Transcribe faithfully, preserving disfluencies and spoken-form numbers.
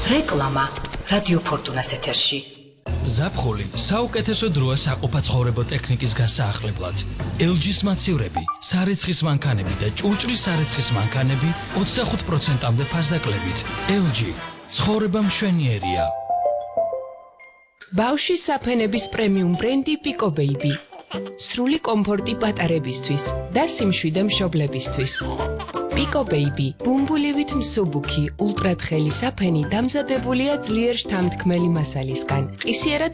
რეკლამა რადიო ფორტუნას ეთერში. ზაფხული საუკეთესო დროა საყოფაცხოვრებო ტექნიკის გასაახლებლად. ელ ჯის მაცივრები, სარეცხის მანქანები და ჭურჭლის სარეცხის მანქანები ოცდახუთ პროცენტამდე ფასდაკლებით. ელ ჯი ცხოვრება მშვენიერია. ბავშვის საფენების პრემიუმ ბრენდი Pico Baby. სრული კომფორტი პატარებისთვის და სიმშვიდე მშობლებისთვის. Pico Baby, ბუმბულივით მსუბუქი, ულტრათხელი საფენი დამზადებულია ძლიერ შთამთქმელი მასალისგან. ყისიერად